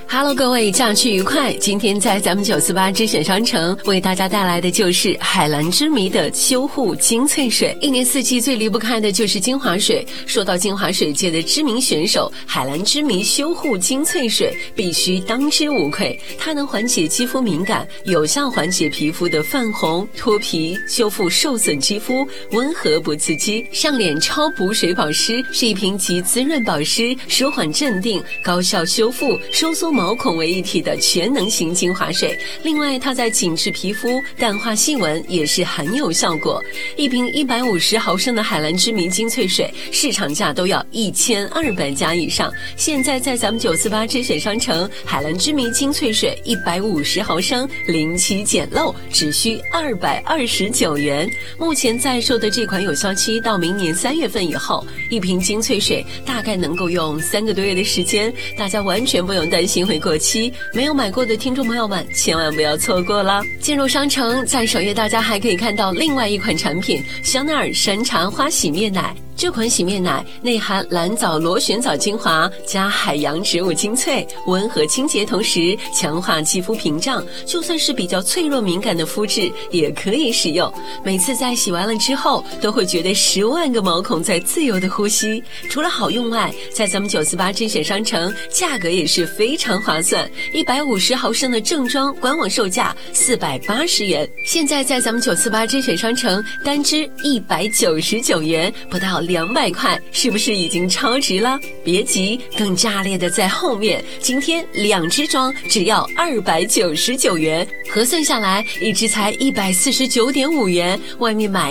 Hello， 各位，假期愉快！今天在咱们948之选商城为大家带来的就是海蓝之谜的修护精粹水。一年四季最离不开的就是精华水。说到精华水界的知名选手，海蓝之谜修护精粹水必须当之无愧。它能缓解肌肤敏感，有效缓解皮肤的泛红、脱皮，修复受损肌肤，温和不刺激。上脸超补水保湿是一瓶集滋润保湿、舒缓镇定、高效修复、收缩毛孔为一体的全能型精华水。另外，它在紧致皮肤、淡化细纹也是很有效果。一瓶150毫升的海蓝之谜精粹水，市场价都要1200加以上。现在在咱们948之选商城，海蓝之谜精粹水150毫升，零起捡漏，只需229元。目前在售的这款有效期到明年3月份以后，一瓶精粹水大概能够用3个多月的时间，大家完全不用担心会过期。没有买过的听众朋友们千万不要错过了。进入商城，在首页大家还可以看到另外一款产品，香奈儿山茶花洗面奶。这款洗面奶内含蓝藻螺旋藻精华加海洋植物精粹，温和清洁，同时强化肌肤屏障，就算是比较脆弱敏感的肤质也可以使用。每次在洗完了之后，都会觉得10万个毛孔在自由的呼吸。除了好用外，在咱们948甄选商城，价格也是非常划算。150毫升的正装官网售价480元，现在在咱们948甄选商城单支199元，不到200块，是不是已经超值了？别急，更炸裂的在后面。今天2支装只要299元，核算下来一支才149.5元，外面买